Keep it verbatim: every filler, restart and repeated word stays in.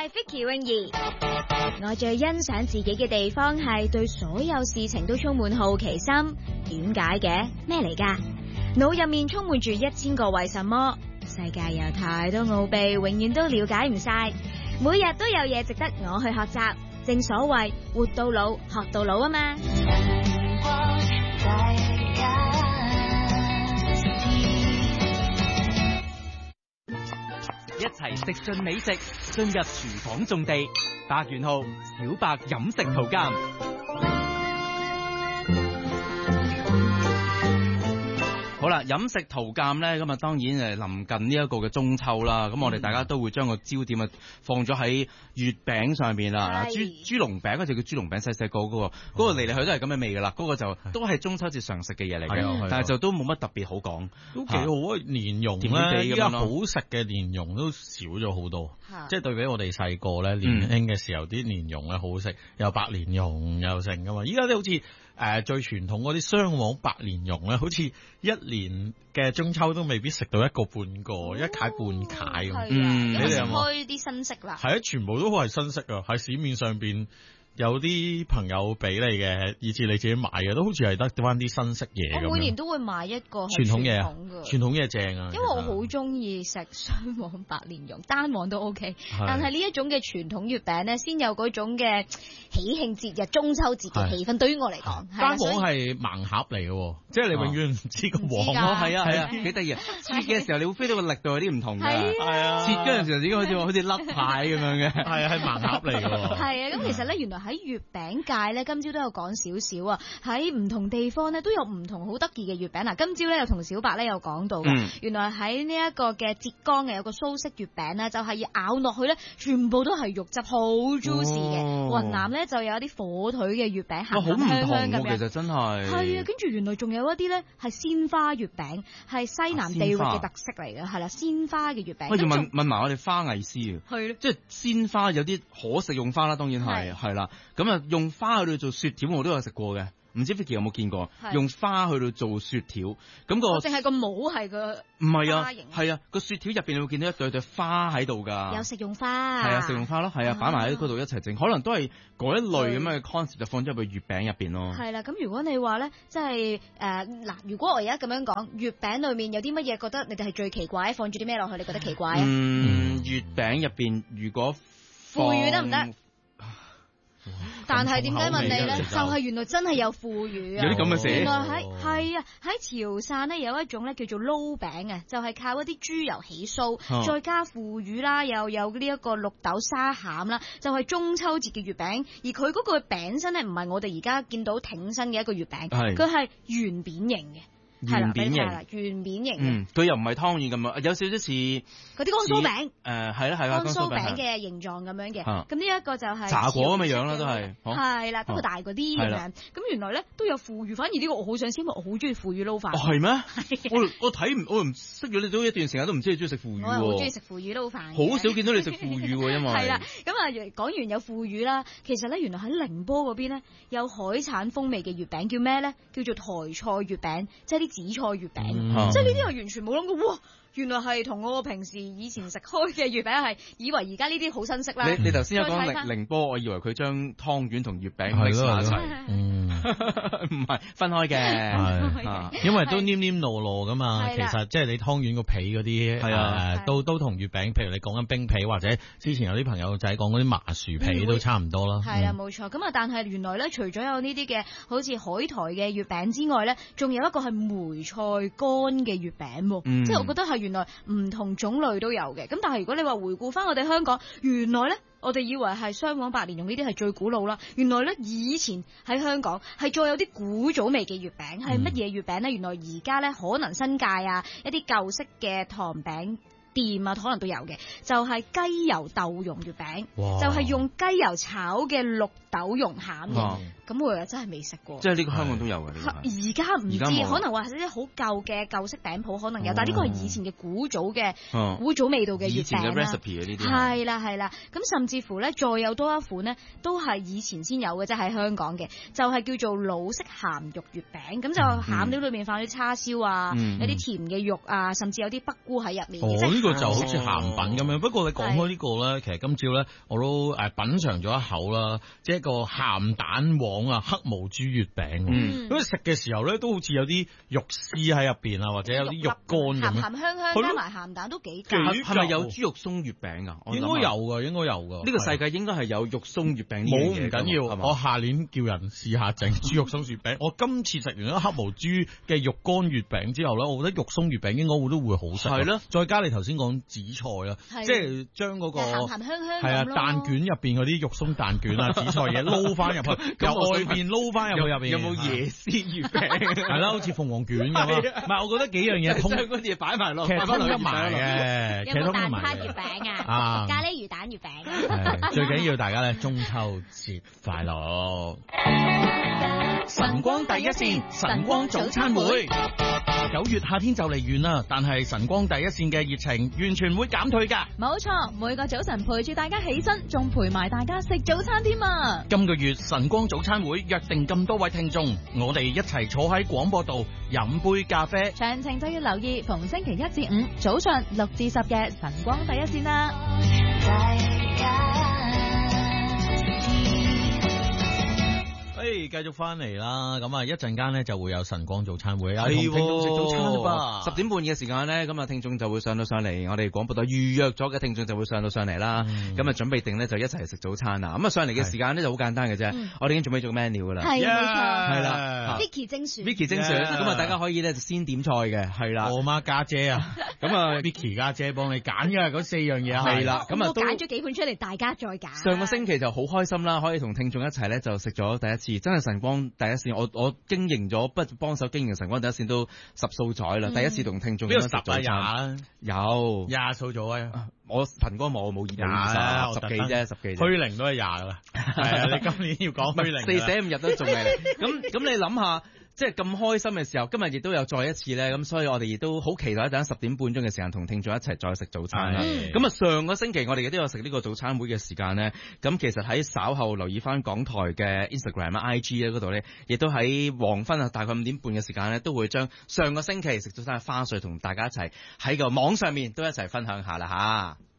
Vicky 泳兒，我最欣賞自己嘅地方係對所有事情都充滿好奇心。點解嘅？咩嚟㗎？腦入面充滿住一千個為什麼。世界有太多奧秘，永遠都了解唔晒。每日都有嘢值得我去學習。正所謂活到老，學到老啊嘛。 一齊食盡美食，進入廚房種地。百元號小白飲食圖鑑。好啦，飲食圖鑑咧，咁啊當然誒臨近呢一個嘅中秋啦，咁我哋大家都會將個焦點啊放咗喺月餅上邊啦。嗱，豬豬籠餅嗰隻叫豬籠餅，細細個嗰個，嗰個嚟嚟去都係咁嘅味噶啦，嗰個就都係中秋節常食嘅嘢嚟嘅，但係就都冇乜特別好講。 都幾好啊！蓮蓉咧，而家好食嘅蓮蓉都少咗好多，即係對比我哋細個咧年輕嘅時候啲蓮蓉咧好食，有白蓮蓉又成噶嘛。依家咧好似誒最傳統嗰啲雙黃白蓮蓉咧，好似一年嘅中秋都未必食到一個半個，哦、一塊半塊咁。 嗯， 你哋有冇開啲新色啦？ 係啊，全部都係新色啊！喺市面上邊有啲朋友俾你嘅，以至你自己買嘅，都好似係得翻啲新色嘢咁樣。 我每年都會買一個傳統嘢啊， 傳統嘅傳統嘢正啊！ 因為我好中意食雙黃白蓮蓉，單黃都 OK，但係呢一種嘅傳統月餅咧，先有嗰種嘅喜慶節日、中秋節嘅氣氛。對於我嚟講， 單黃係盲盒嚟嘅，即係你永遠唔知個黃咯。 係啊係啊，幾得意啊！切嘅時候你會 feel 到個力度有啲唔同嘅，係啊，切嗰陣時候自己好似好似甩牌咁樣嘅，係啊係盲盒嚟嘅。係啊，咁其實咧原來喺月餅界咧，今朝都有講少少啊。喺唔同地方咧都有唔同好得意嘅月餅。嗱，今朝咧又同小白咧有講到嘅，嗯、原來喺呢一個嘅浙江嘅有個蘇式月餅咧，就係、是、要咬落去咧，全部都係肉汁，好 juicy 嘅。雲、哦、南咧就有一啲火腿嘅月餅，鹹鹹香香咁樣。 其實真係係啊，跟住原來仲有一啲咧係鮮花月餅，係西南地域嘅特色嚟嘅，係啦、啊，鮮花嘅月餅。 不如問問埋我哋花藝師啊， 係即係鮮花有啲可食用花啦，當然係係啦，咁啊用花去到做雪條，我都有食過嘅。唔知 Vicky 有冇見過用花去到做雪條，咁、那個淨係個帽係個唔係啊，係啊，個雪條入邊你會見到一對對花喺度㗎， 有食用花， 係啊，食用花咯，係啊，擺埋喺嗰度一齊整，可能都係嗰一類咁嘅 concept 就放咗入去月餅入邊咯。係啦， 咁如果你話咧，即係誒嗱，如果我而家咁樣講，月餅裏面有啲乜嘢覺得你哋係最奇怪，放住啲咩落去你覺得奇怪啊？ 嗯，月餅入邊如果腐乳得唔得？但係點解問你咧？就係原來真係有腐乳啊！ 有啲咁嘅事。 原來喺係啊，喺潮汕咧有一種咧叫做撈餅啊，就係、是、靠一啲豬油起酥，哦、再加腐乳啦，又有呢一個綠豆沙餡啦，就係、是、中秋節嘅月餅。而佢嗰個餅身咧，唔係我哋而家見到挺身嘅一個月餅，佢係圓扁形嘅。 圓扁形， 圓扁形。 嗯，佢又唔係湯圓咁啊，有少少似嗰啲乾酥餅。 誒，係啦係啦， 乾酥餅嘅形狀咁樣嘅。咁呢一個就係炸果咁嘅樣啦，都係。 係啦，不過大嗰啲咁樣。咁原來咧都有腐乳，反而呢個我好想試，因為我好中意腐乳撈飯。 哦，係咩？我我睇唔，我唔識咗你都一段時間都唔知你中意食腐乳。 我係好中意食腐乳撈飯。 好少見到你食腐乳喎，因為。係啦， 咁啊講完有腐乳啦，其實咧原來喺寧波嗰邊咧有海產風味嘅月餅，叫咩咧？叫做台菜月餅，即係啲紫菜月餅。嗯、即係呢啲我完全冇諗過，哇！原來係同我平時以前食開嘅月餅係，以為而家呢啲好新式啦。 你你頭先有講寧寧波，我以為佢將湯圓同月餅擺埋一齊，唔係分開嘅， 因為都黏黏糯糯噶嘛。其實即係你湯圓個皮嗰啲，係啊，都都同月餅，譬如你講緊冰皮或者之前有啲朋友仔講嗰啲麻薯皮都差唔多啦。 係啦，冇錯。咁啊，但係原來咧，除咗有呢啲嘅好似海苔嘅月餅之外咧，仲有一個係梅菜乾嘅月餅，嗯、即係我覺得係。原來唔同種類都有嘅，咁但係如果你話回顧翻我哋香港，原來咧我哋以為係雙黃白蓮蓉呢啲係最古老啦，原來咧以前喺香港係再有啲古早味嘅月餅，係乜嘢月餅咧？原來而家咧可能新界啊一啲舊式嘅糖餅店啊，可能都有嘅，就係、是、雞油豆蓉月餅，就係用雞油炒嘅綠豆蓉餡嘅。咁我又真係未食過。 即係呢個香港都有嘅。 而家唔知，可能話係啲好舊嘅舊式餅鋪可能有，哦、但係呢個係以前嘅古早嘅、哦、古早味道嘅月餅啦。以前嘅 recipe 呢啲。 係啦係啦，咁甚至乎咧，再有多一款呢，都係以前先有嘅，即係喺香港嘅，就係、是、叫做老式鹹肉月餅。咁就餡料裏面放啲叉燒啊，嗯、有啲甜嘅肉啊，甚至有啲北菇喺入面。 哦呢個就好似鹹品咁樣。不過你講開呢個咧，其實今朝咧我都誒品嚐咗一口啦，即係一個鹹蛋黃啊黑毛豬月餅。嗯，咁食嘅時候咧都好似有啲肉絲喺入邊啊，或者有啲肉乾咁樣， 鹹鹹香香加埋鹹蛋都幾夾。 係咪有豬肉鬆月餅啊？ 應該有噶，應該有噶。 呢個世界應該係有肉鬆月餅。 冇唔緊要，我下年叫人試下整豬肉鬆月餅。我今次食完咗黑毛豬嘅肉乾月餅之後咧，我覺得肉鬆月餅應該會都會好食。係咯，再加你頭先講紫菜啦，即係將嗰個鹹鹹香香係啊蛋卷入邊嗰啲肉鬆蛋卷啊紫菜嘢撈翻入去，由外邊撈翻入去入邊。 有冇椰絲月餅？ 係啦，好似鳳凰卷咁啊。唔係，我覺得幾樣嘢通， 將嗰啲嘢擺埋落， 其實通得埋嘅。 有冇蛋撻月餅啊？咖喱魚蛋月餅。 最緊要大家咧中秋節快樂！ 晨光第一線，晨光早餐會。 九月夏天就嚟完啦，但係晨光第一線嘅熱情完全唔會減退噶。 冇錯，每個早晨陪住大家起身，仲陪埋大家食早餐添啊！ 今個月晨光早餐會約定咁多位聽眾，我哋一齊坐喺廣播度飲杯咖啡。 詳情就要留意逢星期一至五早上六至十嘅晨光第一線啦。 誒，繼續翻嚟啦，咁啊一陣間咧就會有晨光早餐會啊， 同聽眾食早餐啦噃。十點半嘅時間咧，咁啊聽眾就會上到上嚟，我哋廣播隊預約咗嘅聽眾就會上到上嚟啦。咁啊準備定咧就一齊食早餐啦。咁啊上嚟嘅時間咧就好簡單嘅啫，我哋已經準備咗 menu 噶啦。 係冇錯， 係啦 Vicky 精選 ，Vicky 精選，咁啊大家可以咧就先點菜嘅，係啦。 我媽家姐啊，咁啊 Vicky 家姐幫你揀嘅嗰四樣嘢係啦， 咁啊都揀咗幾款出嚟，大家再揀。 上個星期就好開心啦，可以同聽眾一齊咧就食咗第一次，真係晨光第一線，我我經營咗不幫手經營晨光第一線都十數載啦，第一次同聽眾邊個十啊廿有廿數咗啊！ 我晨光冇冇二十十幾啫，十幾虛零都係廿噶啦。係啊，你今年要講虛零， 四捨五入都仲係。咁咁你諗下，即係咁開心嘅時候，今日亦都有再一次咧，咁所以我哋亦都好期待一陣十點半鐘嘅時間同聽眾一齊再食早餐啦。咁啊上個星期我哋亦都有食呢個早餐會嘅時間咧，咁其實喺稍後留意翻港台嘅 Instagram 啊 I G 咧嗰度咧，亦都喺黃昏啊大概五點半嘅時間咧，都會將上個星期食早餐嘅花絮同大家一齊喺個網上面都一齊分享下啦吓。